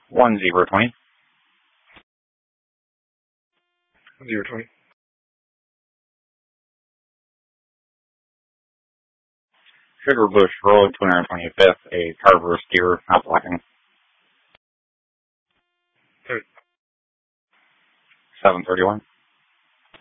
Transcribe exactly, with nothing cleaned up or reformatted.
One zero twenty. Zero twenty. Sugar Bush Road, two hundred twenty-fifth, a Carver steer, not blocking. Third. seven thirty-one.